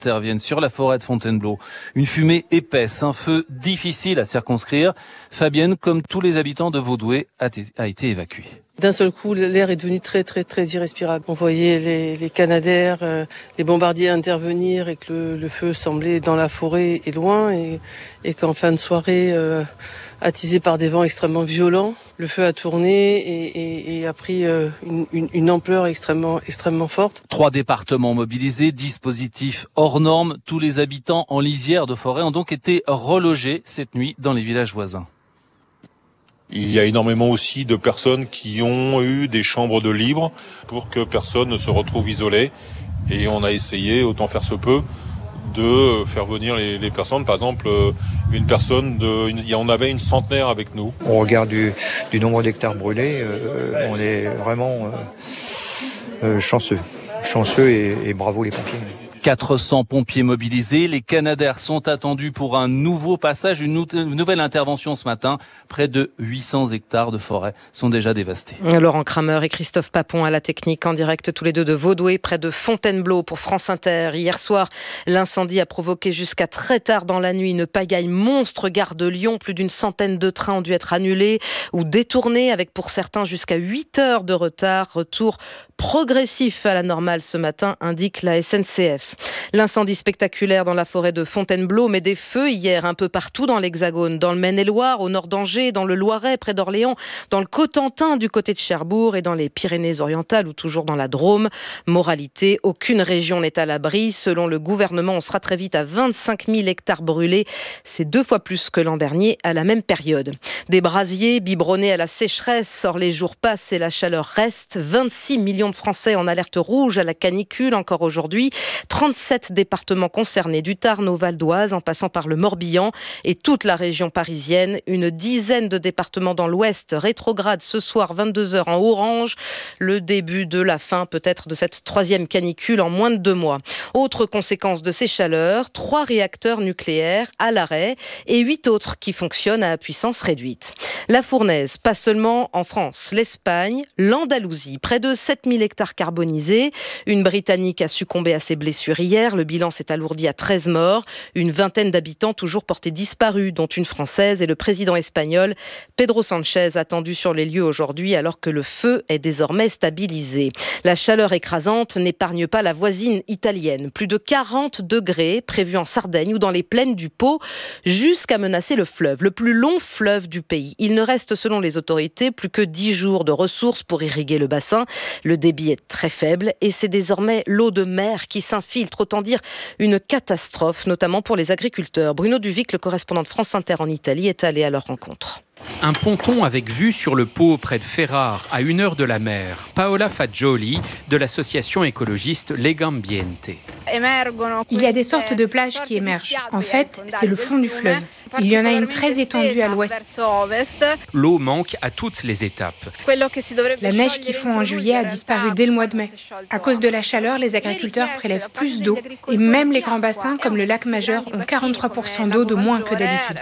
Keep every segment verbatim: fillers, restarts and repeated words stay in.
interviennent sur la forêt de Fontainebleau. Une fumée épaisse, un feu difficile à circonscrire. Fabienne, comme tous les habitants de Vaudoué, a, t- a été évacuée. D'un seul coup, l'air est devenu très très très irrespirable. On voyait les, les Canadair, euh, les bombardiers intervenir et que le, le feu semblait dans la forêt et loin et, et qu'en fin de soirée, euh, attisé par des vents extrêmement violents, le feu a tourné et, et, et a pris euh, une, une, une ampleur extrêmement extrêmement forte. Trois départements mobilisés, dispositif hors norme. Tous les habitants en lisière de forêt ont donc été relogés cette nuit dans les villages voisins. Il y a énormément aussi de personnes qui ont eu des chambres de libre pour que personne ne se retrouve isolé. Et on a essayé, autant faire se peut, de faire venir les, les personnes. Par exemple, une personne, de, une, il y en avait une centenaire avec nous. Au regard du, du nombre d'hectares brûlés, euh, on est vraiment euh, euh, chanceux. Chanceux et, et bravo les pompiers. quatre cents pompiers mobilisés. Les Canadair sont attendus pour un nouveau passage, une nouvelle intervention ce matin. Près de huit cents hectares de forêt sont déjà dévastés. Laurent Kramer et Christophe Papon à la technique, en direct tous les deux de Vaudoué, près de Fontainebleau pour France Inter. Hier soir, l'incendie a provoqué jusqu'à très tard dans la nuit une pagaille monstre gare de Lyon. Plus d'une centaine de trains ont dû être annulés ou détournés, avec pour certains jusqu'à huit heures de retard. Retour progressif à la normale ce matin, indique la S N C F. L'incendie spectaculaire dans la forêt de Fontainebleau met des feux hier un peu partout dans l'Hexagone, dans le Maine-et-Loire, au nord d'Angers, dans le Loiret, près d'Orléans, dans le Cotentin du côté de Cherbourg et dans les Pyrénées-Orientales ou toujours dans la Drôme. Moralité, aucune région n'est à l'abri. Selon le gouvernement, on sera très vite à vingt-cinq mille hectares brûlés. C'est deux fois plus que l'an dernier à la même période. Des brasiers biberonnés à la sécheresse. Or, les jours passent et la chaleur reste. vingt-six millions de Français en alerte rouge à la canicule encore aujourd'hui. trente-sept départements concernés, du Tarn au Val d'Oise, en passant par le Morbihan et toute la région parisienne. Une dizaine de départements dans l'Ouest rétrograde ce soir, vingt-deux heures en orange. Le début de la fin peut-être de cette troisième canicule en moins de deux mois. Autre conséquence de ces chaleurs, trois réacteurs nucléaires à l'arrêt et huit autres qui fonctionnent à puissance réduite. La fournaise, pas seulement en France, l'Espagne, l'Andalousie, près de sept mille hectares carbonisés. Une Britannique a succombé à ses blessures hier. Le bilan s'est alourdi à treize morts. Une vingtaine d'habitants toujours portés disparus, dont une Française et le président espagnol Pedro Sánchez, attendu sur les lieux aujourd'hui alors que le feu est désormais stabilisé. La chaleur écrasante n'épargne pas la voisine italienne. Plus de quarante degrés prévus en Sardaigne ou dans les plaines du Pô, jusqu'à menacer le fleuve, le plus long fleuve du pays. Il ne reste, selon les autorités, plus que dix jours de ressources pour irriguer le bassin. Le débit est très faible et c'est désormais l'eau de mer qui s'infiltre, autant dire une catastrophe, notamment pour les agriculteurs. Bruno Duvic, le correspondant de France Inter en Italie, est allé à leur rencontre. Un ponton avec vue sur le Pô près de Ferrare, à une heure de la mer. Paola Fagioli, de l'association écologiste Legambiente. Il y a des sortes de plages qui émergent. En fait, c'est le fond du fleuve. Il y en a une très étendue à l'ouest. L'eau manque à toutes les étapes. La neige qui fond en juillet a disparu dès le mois de mai. À cause de la chaleur, les agriculteurs prélèvent plus d'eau et même les grands bassins comme le lac Majeur ont quarante-trois pour cent d'eau de moins que d'habitude.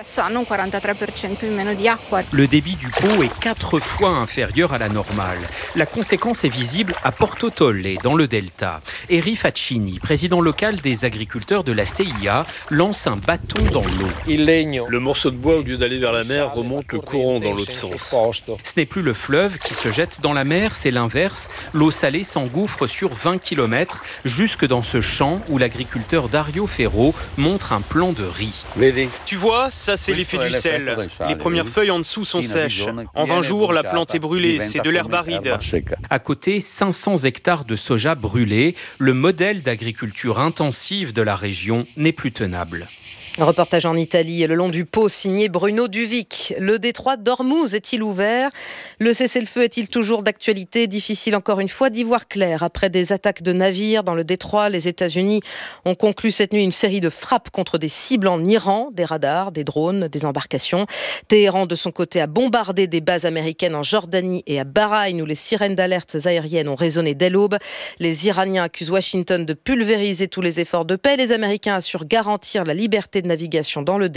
Le débit du Pô est quatre fois inférieur à la normale. La conséquence est visible à Porto Tolle, dans le delta. Eri Faccini, président local des agriculteurs de la C I A, lance un bâton dans l'eau. Le morceau de bois, au lieu d'aller vers la mer, remonte le courant dans l'autre sens. Ce n'est plus le fleuve qui se jette dans la mer, c'est l'inverse. L'eau salée s'engouffre sur vingt kilomètres, jusque dans ce champ où l'agriculteur Dario Ferro montre un plant de riz. Tu vois, ça c'est l'effet du sel. Les premières feuilles en dessous sont sèches. En vingt jours, la plante est brûlée, c'est de l'herbe aride. À côté, cinq cents hectares de soja brûlés. Le modèle d'agriculture intensive de la région n'est plus tenable. Reportage en Italie, le long du Pô, signé Bruno Duvic. Le détroit d'Ormuz est-il ouvert ? Le cessez-le-feu est-il toujours d'actualité ? Difficile encore une fois d'y voir clair. Après des attaques de navires dans le détroit, les États-Unis ont conclu cette nuit une série de frappes contre des cibles en Iran, des radars, des drones, des embarcations. Téhéran, de son côté, a bombardé des bases américaines en Jordanie et à Bahreïn, où les sirènes d'alerte aériennes ont résonné dès l'aube. Les Iraniens accusent Washington de pulvériser tous les efforts de paix. Les Américains assurent garantir la liberté de navigation dans le détroit.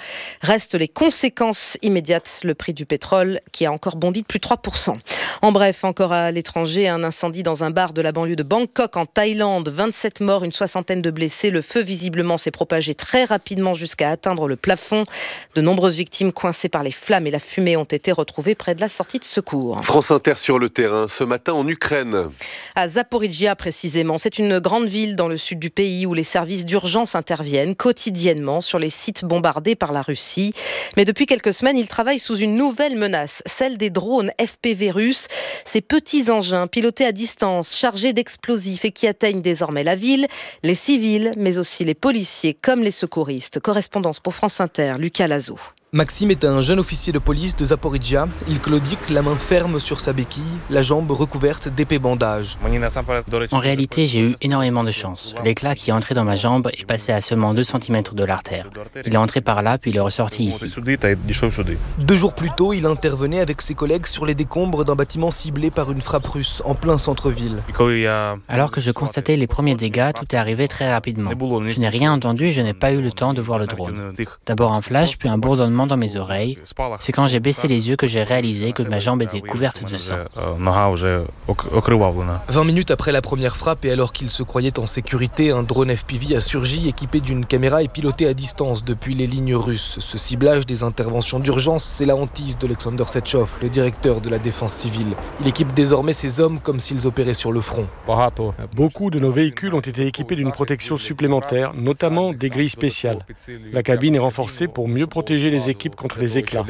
Restent les conséquences immédiates, le prix du pétrole qui a encore bondi de plus de trois pour cent. En bref, encore à l'étranger, un incendie dans un bar de la banlieue de Bangkok en Thaïlande. vingt-sept morts, une soixantaine de blessés. Le feu visiblement s'est propagé très rapidement jusqu'à atteindre le plafond. De nombreuses victimes coincées par les flammes et la fumée ont été retrouvées près de la sortie de secours. France Inter sur le terrain, ce matin en Ukraine. À Zaporijia précisément, c'est une grande ville dans le sud du pays où les services d'urgence interviennent quotidiennement sur les sites bombardés par la Russie. Mais depuis quelques semaines, ils travaillent sous une nouvelle menace, celle des drones F P V russes. Ces petits engins pilotés à distance, chargés d'explosifs et qui atteignent désormais la ville, les civils, mais aussi les policiers comme les secouristes. Correspondance pour France Inter, Lucas Lazo. Maxime est un jeune officier de police de Zaporijia. Il claudique, la main ferme sur sa béquille, la jambe recouverte d'épais bandages. En réalité, j'ai eu énormément de chance. L'éclat qui est entré dans ma jambe est passé à seulement deux centimètres de l'artère. Il est entré par là, puis il est ressorti ici. Deux jours plus tôt, il intervenait avec ses collègues sur les décombres d'un bâtiment ciblé par une frappe russe en plein centre-ville. Alors que je constatais les premiers dégâts, tout est arrivé très rapidement. Je n'ai rien entendu, je n'ai pas eu le temps de voir le drone. D'abord un flash, puis un bourdonnement dans mes oreilles. C'est quand j'ai baissé les yeux que j'ai réalisé que ma jambe était couverte de sang. vingt minutes après la première frappe et alors qu'il se croyait en sécurité, un drone F P V a surgi équipé d'une caméra et piloté à distance depuis les lignes russes. Ce ciblage des interventions d'urgence, c'est la hantise d'Alexander Setchov, le directeur de la défense civile. Il équipe désormais ses hommes comme s'ils opéraient sur le front. Beaucoup de nos véhicules ont été équipés d'une protection supplémentaire, notamment des grilles spéciales. La cabine est renforcée pour mieux protéger les équipes contre les éclats.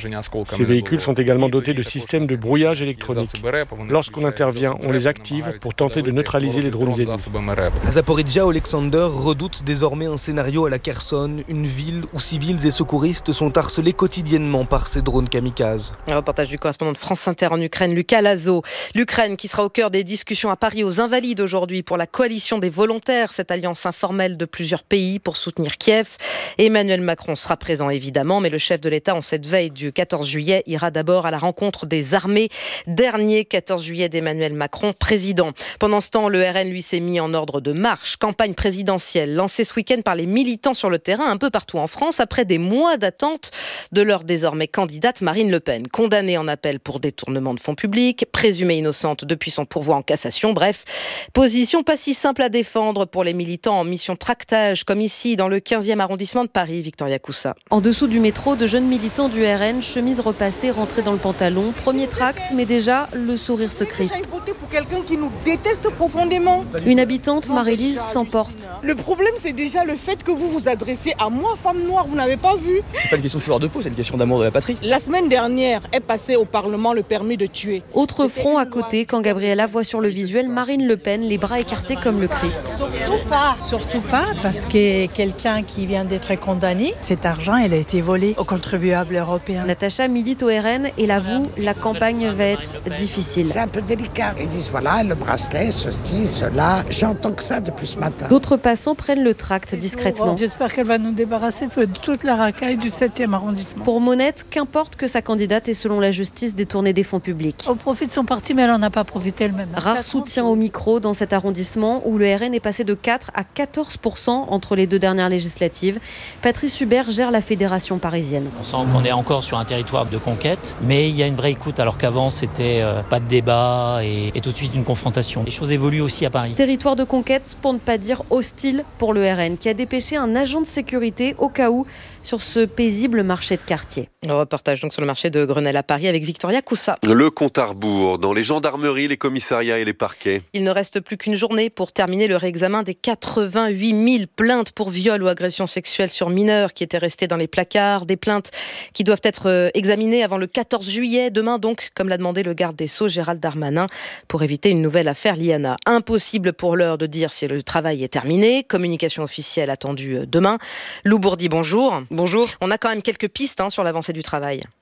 Ces véhicules sont également dotés de systèmes de brouillage électronique. Lorsqu'on intervient, on les active pour tenter de neutraliser les drones ennemis. À Zaporijia, Alexander redoute désormais un scénario à la Kherson, une ville où civils et secouristes sont harcelés quotidiennement par ces drones kamikazes. Un reportage du correspondant de France Inter en Ukraine, Lucas Lazo. L'Ukraine qui sera au cœur des discussions à Paris aux Invalides aujourd'hui pour la coalition des volontaires, cette alliance informelle de plusieurs pays pour soutenir Kiev. Emmanuel Macron sera présent évidemment, mais le chef de l'État en cette veille du quatorze juillet ira d'abord à la rencontre des armées. Dernier quatorze juillet d'Emmanuel Macron, président. Pendant ce temps, le R N lui s'est mis en ordre de marche. Campagne présidentielle lancée ce week-end par les militants sur le terrain un peu partout en France après des mois d'attente de leur désormais candidate Marine Le Pen. Condamnée en appel pour détournement de fonds publics, présumée innocente depuis son pourvoi en cassation. Bref, position pas si simple à défendre pour les militants en mission tractage comme ici dans le quinzième arrondissement de Paris, Victoria Coussa. En dessous du métro, de jeunes militants du R N, chemise repassée, rentrés dans le pantalon. Premier tract, mais déjà, le sourire se crispe. Voter pour quelqu'un qui nous déteste profondément. Une habitante, Marie-Lise, s'emporte. Le problème, c'est déjà le fait que vous vous adressez à moi, femme noire, vous n'avez pas vu. C'est pas une question de couleur de peau, c'est une question d'amour de la patrie. La semaine dernière est passé au Parlement le permis de tuer. Autre front à côté, quand Gabriella voit sur le visuel Marine Le Pen, les bras écartés comme le Christ. Surtout pas. Surtout pas, parce que quelqu'un qui vient d'être condamné, cet argent, il a été volé aux contribuables européens. Natacha milite au R N et l'avoue, la campagne va être difficile. C'est un peu délicat. Ils disent voilà, le bracelet, ceci, cela. J'entends que ça depuis ce matin. D'autres passants prennent le tract discrètement. J'espère qu'elle va nous débarrasser de toute la racaille du septième arrondissement. Pour Monette, qu'importe que sa candidate ait selon la justice détourné des fonds publics. Au profit de son parti, mais elle n'en a pas profité elle-même. Rare soutien au micro dans cet arrondissement où le R N est passé de quatre à quatorze pour cent entre les deux dernières législatives. Patrice Hubert gère la fédération parisienne. On sent qu'on est encore sur un territoire de conquête, mais il y a une vraie écoute alors qu'avant c'était euh, pas de débat et, et tout de suite une confrontation. Les choses évoluent aussi à Paris. Territoire de conquête pour ne pas dire hostile pour le R N qui a dépêché un agent de sécurité au cas où sur ce paisible marché de quartier. Le reportage donc sur le marché de Grenelle à Paris avec Victoria Coussa. Le compte à rebours dans les gendarmeries, les commissariats et les parquets. Il ne reste plus qu'une journée pour terminer le réexamen des quatre-vingt-huit mille plaintes pour viol ou agression sexuelle sur mineurs qui étaient restées dans les placards. Des plaintes qui doivent être examinées avant le quatorze juillet. Demain donc, comme l'a demandé le garde des Sceaux Gérald Darmanin, pour éviter une nouvelle affaire Liana. Impossible pour l'heure de dire si le travail est terminé. Communication officielle attendue demain. Lou Bourdi, bonjour. Bonjour. On a quand même quelques pistes hein, sur l'avancée du travail.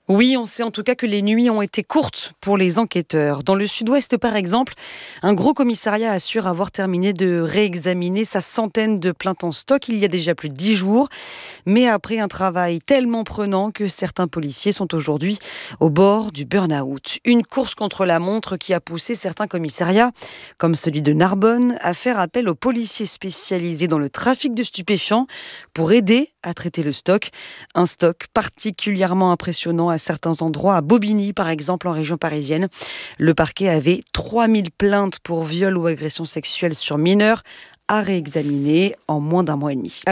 Oui, on sait en tout cas que les nuits ont été courtes pour les enquêteurs. Dans le sud-ouest, par exemple, un gros commissariat assure avoir terminé de réexaminer sa centaine de plaintes en stock il y a déjà plus de dix jours. Mais après un travail tellement prenant que certains policiers sont aujourd'hui au bord du burn-out. Une course contre la montre qui a poussé certains commissariats, comme celui de Narbonne, à faire appel aux policiers spécialisés dans le trafic de stupéfiants pour aider à traiter le stock. Un stock particulièrement impressionnant à certains endroits, à Bobigny par exemple en région parisienne. Le parquet avait trois mille plaintes pour viol ou agression sexuelle sur mineurs à réexaminer en moins d'un mois et demi.